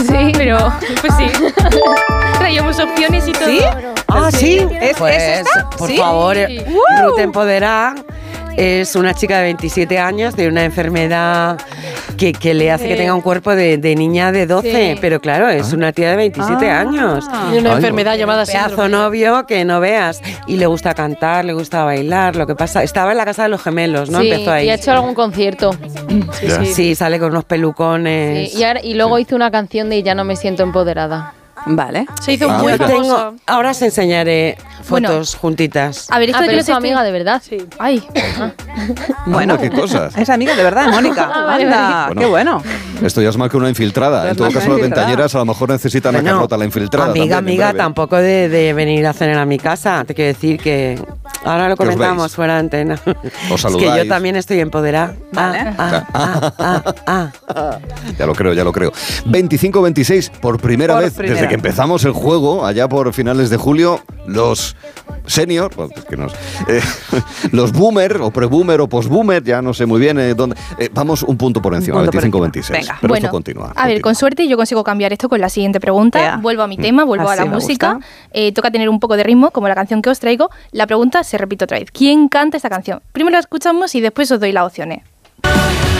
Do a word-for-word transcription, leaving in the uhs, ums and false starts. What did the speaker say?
Sí, pero pues sí. Traíamos opciones y todo. ¿Sí? Ah, sí. ¿Es, Pues, ¿es esta? por ¿Sí? favor, Sí. Ruth Empoderá es una chica de veintisiete años de una enfermedad que, que le hace que tenga un cuerpo de, de niña de doce, Sí. pero claro, es una tía de veintisiete Ah. años. Y una Ay, enfermedad llamada Pedazo síndrome. novio que no veas. Y le gusta cantar, le gusta bailar. Lo que pasa, estaba en la casa de los gemelos, ¿no? Sí, Empezó ahí. y ha hecho algún concierto. Sí, Ya. sí. Sí, sale con unos pelucones. Sí, y, ahora- y luego hizo una canción de Ya no me siento empoderada. Vale. Se hizo Ah, muy Yo mira. famosa. tengo, ahora os enseñaré Bueno. fotos juntitas. A ver, esto Ah, de que pero no es te tu estoy- amiga de verdad. Sí. Ay, Bueno, Anda, qué cosas. es amiga de verdad, Mónica. Ah, vale, Anda, vale. qué bueno. Esto ya es más que una infiltrada. En Es todo más que caso, una las infiltrada. ventañeras a lo mejor necesitan a Bueno, Carlota, la infiltrada. amiga, también, en amiga, breve. tampoco de, de venir a cenar a mi casa. Te quiero decir que ahora lo Que os comentamos veis. fuera de antena. Os Es que saludáis. yo también estoy empoderada. Vale. Ah, ah, ah, ah, ah. Ya lo creo, ya lo creo. veinticinco veintiséis, por primera Por vez primera. desde que empezamos el juego, allá por finales de julio, los senior, pues, es que nos- eh, los boomer, o pre-boomer, o post-boomer, ya no sé muy bien eh, dónde. eh, vamos un punto por encima, Un punto por veinticinco encima. veintiséis. Venga. Pero bueno, esto continúa. a ver, continúa. con suerte yo consigo cambiar esto con la siguiente pregunta. Ea. Vuelvo a mi tema, vuelvo Así a la me música. gusta. Eh, toca tener un poco de ritmo, como la canción que os traigo. La pregunta se repite otra vez. ¿Quién canta esta canción? Primero la escuchamos y después os doy las opciones.